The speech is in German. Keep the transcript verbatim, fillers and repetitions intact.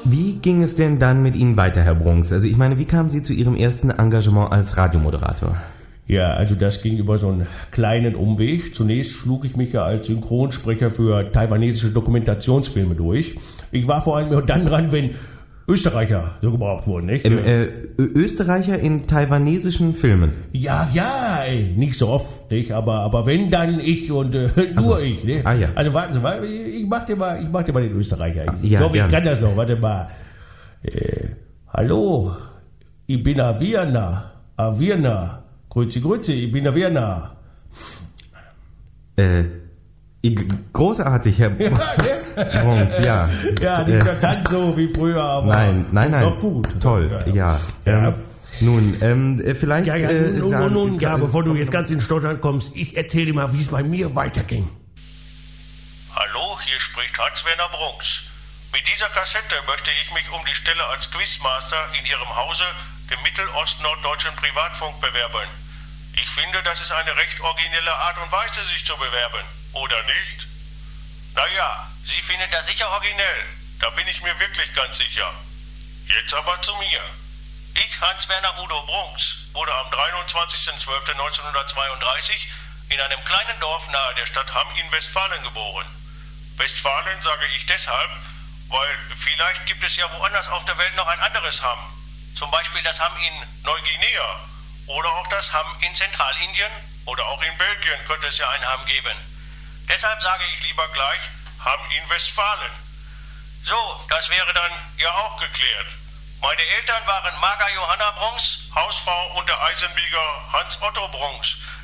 Wie ging es denn dann mit Ihnen weiter, Herr Brunks? Also ich meine, wie kamen Sie zu Ihrem ersten Engagement als Radiomoderator? Ja, also das ging über so einen kleinen Umweg. Zunächst schlug ich mich ja als Synchronsprecher für taiwanesische Dokumentationsfilme durch. Ich war vor allem nur dann dran, wenn Österreicher so gebraucht wurden, nicht? Ähm, äh, Österreicher in taiwanesischen Filmen? Ja, ja, ey, nicht so oft, nicht? Aber, aber wenn, dann ich und äh, nur also, ich, ne? Ah, ja. Also warten Sie mal, ich mach dir mal, ich mach dir mal den Österreicher. Ich ja, glaube, ich gerne. kann das noch, warte mal. Äh, hallo, ich bin Avirna, Avirna. Grüezi, grüezi, ich bin Avirna. Äh, großartig, Herr Ja, ne? Brunks, ja. Ja, nicht mehr ganz so wie früher, aber nein, nein, nein. noch gut. Toll, ja. ja. ja. Ähm, nun, ähm, vielleicht... Ja, ja, äh, nun, sagen, nun, nun, ja, äh, bevor du jetzt ganz in Stottern kommst, ich erzähle dir mal, wie es bei mir weiterging. Hallo, hier spricht Hans-Werner Brunks. Mit dieser Kassette möchte ich mich um die Stelle als Quizmaster in Ihrem Hause, dem Mittelostnorddeutschen Privatfunk, bewerben. Ich finde, das ist eine recht originelle Art und Weise, sich zu bewerben. Oder nicht? Naja, Sie finden das sicher originell. Da bin ich mir wirklich ganz sicher. Jetzt aber zu mir. Ich, Hans-Werner Udo Brunks, wurde am dreiundzwanzigsten zwölften neunzehnhundertzweiunddreißig in einem kleinen Dorf nahe der Stadt Hamm in Westfalen geboren. Westfalen sage ich deshalb, weil vielleicht gibt es ja woanders auf der Welt noch ein anderes Hamm. Zum Beispiel das Hamm in Neuguinea oder auch das Hamm in Zentralindien oder auch in Belgien könnte es ja ein Hamm geben. Deshalb sage ich lieber gleich Hamm in Westfalen. So, das wäre dann ja auch geklärt. Meine Eltern waren Marga Johanna Brunks, Hausfrau und der Eisenbieger Hans Otto Brunks.